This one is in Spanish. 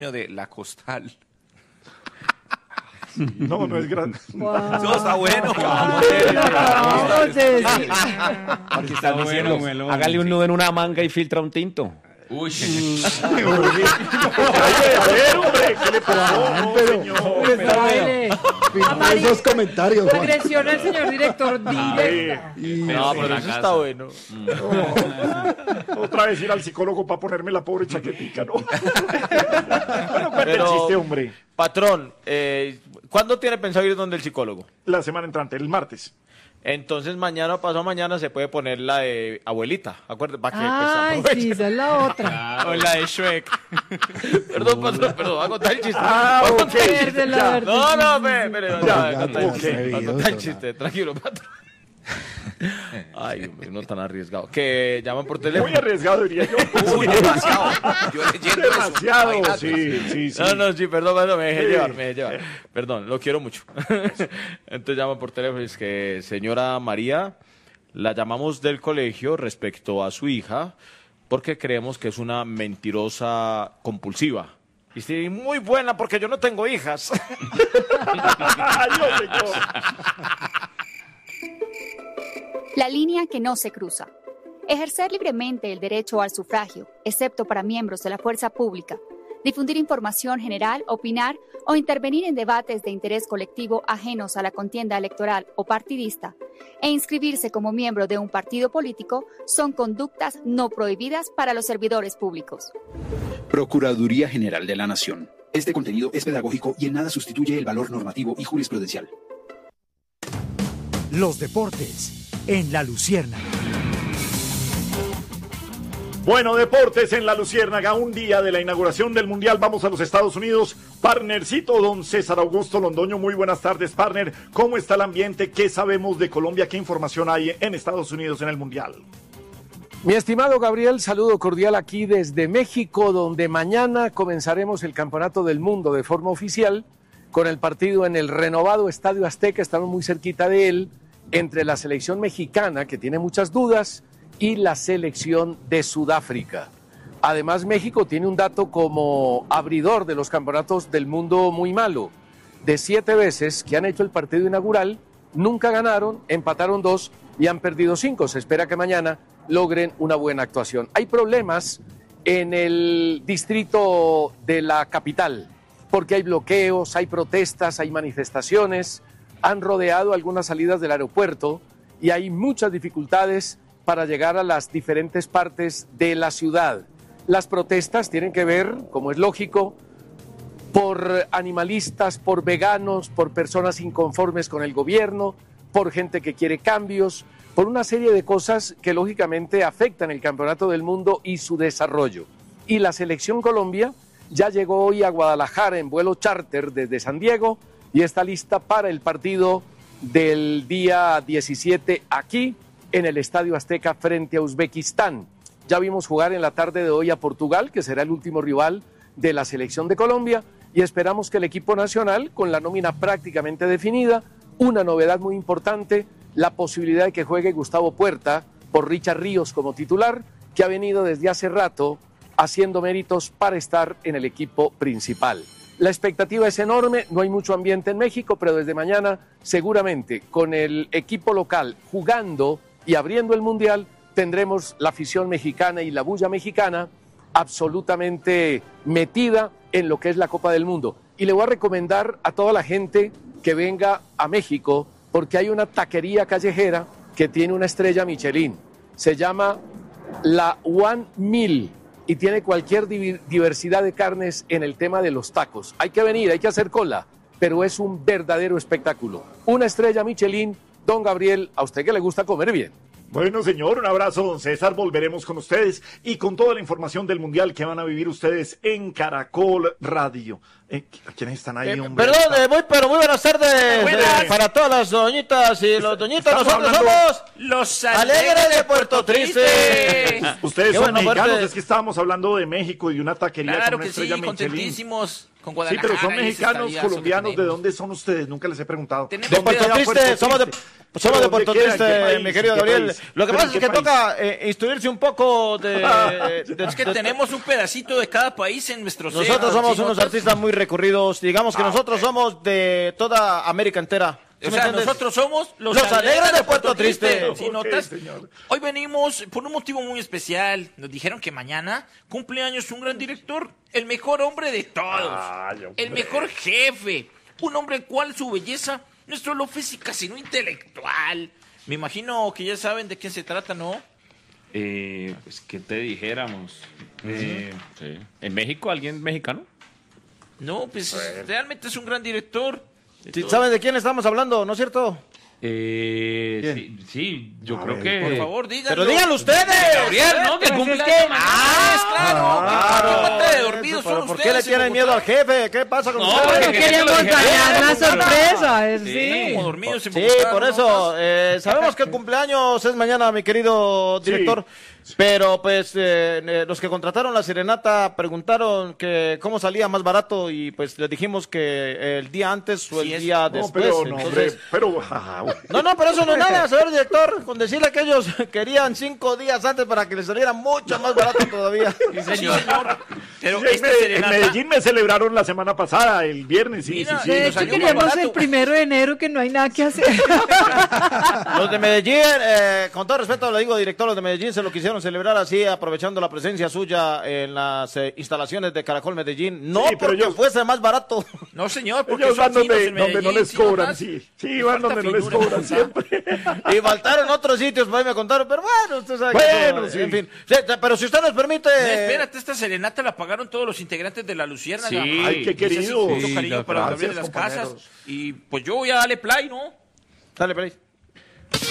de La Costal. No, no es grande. Wow. No, está bueno. Entonces, Aquí está diciendo, hágale un nudo en una manga y filtra un tinto. Uy. A ver, hombre, ¿qué le pasó? No, señor. dale. Esos comentarios, Juan. Agresión al señor director directa. No, pero eso está bueno. Otra vez ir al psicólogo para ponerme la pobre chaquetica, ¿no? Bueno, cuenta el chiste, hombre. Patrón, ¿cuándo tiene pensado ir donde el psicólogo? La semana entrante, el martes. Entonces mañana o pasado mañana se puede poner la de abuelita, acuérdate, para que Ay, pues, sí, esa es la otra. o la de Shrek. Perdón, patrón, voy a contar el chiste. Ah, Voy a ok. contar el chiste. Pierde la verdad. No, espere, voy a contar el ok. chiste. Voy a contar el chiste, tranquilo, patrón. Ay, hombre, no tan arriesgado. Que llaman por teléfono. Muy arriesgado, diría yo. Uy, demasiado. Yo leyendo eso, Demasiado, imagínate. sí. No, perdón, me dejé Sí. llevar. Perdón, lo quiero mucho. Entonces llaman por teléfono y es que, señora María, la llamamos del colegio respecto a su hija porque creemos que es una mentirosa compulsiva. Y sí, muy buena porque yo no tengo hijas. Ay, no, señor. La línea que no se cruza. Ejercer libremente el derecho al sufragio, excepto para miembros de la fuerza pública. Difundir información general, opinar o intervenir en debates de interés colectivo ajenos a la contienda electoral o partidista e inscribirse como miembro de un partido político son conductas no prohibidas para los servidores públicos. Procuraduría General de la Nación. Este contenido es pedagógico y en nada sustituye el valor normativo y jurisprudencial. Los deportes en La Luciérnaga. Bueno, deportes en La Luciérnaga, un día de la inauguración del Mundial. Vamos a los Estados Unidos. Partnercito, don César Augusto Londoño. Muy buenas tardes, partner. ¿Cómo está el ambiente? ¿Qué sabemos de Colombia? ¿Qué información hay en Estados Unidos en el Mundial? Mi estimado Gabriel, saludo cordial aquí desde México, donde mañana comenzaremos el Campeonato del Mundo de forma oficial con el partido en el renovado Estadio Azteca. Estamos muy cerquita de él, entre la selección mexicana, que tiene muchas dudas, y la selección de Sudáfrica. Además, México tiene un dato como abridor de los campeonatos del mundo muy malo. De 7 veces que han hecho el partido inaugural, nunca ganaron, empataron 2 y han perdido 5. Se espera que mañana logren una buena actuación. Hay problemas en el distrito de la capital, porque hay bloqueos, hay protestas, hay manifestaciones, han rodeado algunas salidas del aeropuerto y hay muchas dificultades para llegar a las diferentes partes de la ciudad. Las protestas tienen que ver, como es lógico, por animalistas, por veganos, por personas inconformes con el gobierno, por gente que quiere cambios, por una serie de cosas que lógicamente afectan el Campeonato del Mundo y su desarrollo. Y la Selección Colombia ya llegó hoy a Guadalajara en vuelo charter desde San Diego y está lista para el partido del día 17 aquí en el Estadio Azteca frente a Uzbekistán. Ya vimos jugar en la tarde de hoy a Portugal, que será el último rival de la Selección de Colombia, y esperamos que el equipo nacional, con la nómina prácticamente definida, una novedad muy importante, la posibilidad de que juegue Gustavo Puerta por Richard Ríos como titular, que ha venido desde hace rato haciendo méritos para estar en el equipo principal. La expectativa es enorme, no hay mucho ambiente en México, pero desde mañana seguramente con el equipo local jugando y abriendo el Mundial tendremos la afición mexicana y la bulla mexicana absolutamente metida en lo que es la Copa del Mundo. Y le voy a recomendar a toda la gente que venga a México porque hay una taquería callejera que tiene una estrella Michelin. Se llama la One Meal y tiene cualquier diversidad de carnes en el tema de los tacos. Hay que venir, hay que hacer cola, pero es un verdadero espectáculo. Una estrella Michelin, don Gabriel, a usted que le gusta comer bien. Bueno, señor, un abrazo, don César. Volveremos con ustedes y con toda la información del Mundial que van a vivir ustedes en Caracol Radio. ¿Quiénes están ahí, hombre? Perdón, pero muy buenas tardes Buenas. para todas las doñitas y los doñitas. Estamos Nosotros hablando- somos Los Alegres de Puerto Triste. Ustedes Qué son bueno, mexicanos, aparte- es que estábamos hablando de México y de una taquería Claro con una que estrella sí, Michelin. contentísimos con Sí, Guadalajara. pero son y ese mexicanos, estadiazo que colombianos, ¿de tenemos. dónde son ustedes? Nunca les he preguntado. Tenemos de Puerto ¿Dónde queda Triste, somos de Pues somos de ¿Pero Puerto qué Triste, país? mi querido ¿Qué Gabriel. país? Lo que ¿Pero pasa en es qué que toca instruirse un poco Es que tenemos un pedacito de cada país en nuestro ser. Nosotros somos ¿Sí unos notas? artistas muy recurridos. Digamos que nosotros somos de toda América entera. ¿Sí O me sea, entiendes? nosotros somos los alegres de Puerto Triste. ¿Sí Ok, notas? señor. Hoy venimos por un motivo muy especial. Nos dijeron que mañana cumpleaños un gran director, el mejor hombre de todos, Ay, hombre. el mejor jefe, un hombre el cual su belleza no es solo física, sino intelectual. Me imagino que ya saben de quién se trata, ¿no? Pues, ¿qué te dijéramos? Sí. ¿En México alguien mexicano? No, pues realmente es un gran director. Sí, ¿saben de quién estamos hablando, no es cierto? Sí, yo creo que... Por favor, díganlo. Pero díganlo ustedes. Gabriel, ¿no? Que cumple es años que- mañana. ¡Claro! ¿Qué falta de dormidos son ¿Pero por qué ustedes le en tienen Bogotá? miedo al jefe? ¿Qué pasa con No, ustedes? porque Queríamos que lo dijera. ganar la sorpresa, sí. Como dormidos en Sí, Bogotá, por ¿no? eso. Sabemos que el cumpleaños es mañana, mi querido director. Pero pues los que contrataron la serenata preguntaron que cómo salía más barato y pues les dijimos que el día antes o el Sí, es- día No, después. pero no, hombre, Entonces, pero... no, pero eso no es nada, señor director. Con decirle que ellos querían 5 días antes para que les saliera mucho más barato todavía. Sí, señor. Pero Sí, esta en serenata... Medellín me celebraron la semana pasada, el viernes, sí, Mira, sí, De sí. hecho, salió queríamos más el barato. 1 de enero que no hay nada que hacer. Los de Medellín, con todo respeto le digo, director, los de Medellín se lo quisieron celebrar así, aprovechando la presencia suya en las instalaciones de Caracol Medellín. No Sí, pero porque ellos- fuese más barato. No, señor, porque Ellos son van donde, finos en donde no Medellín, les ¿sí cobran, notas? sí, van Falta donde no les finura en cobran Bogotá. siempre. Y faltaron otros sitios, por ahí me contaron, pero bueno, usted sabe que Bueno, eso, sí. en fin. Sí, pero si usted nos permite... No, espérate, esta serenata la pagaron todos los integrantes de la Luciérnaga. Sí. Ay, qué Dice así, querido. con mucho cariño para gracias, Gabriel de las Casas. compañeros. Y pues yo voy a darle play, ¿no? Dale, play.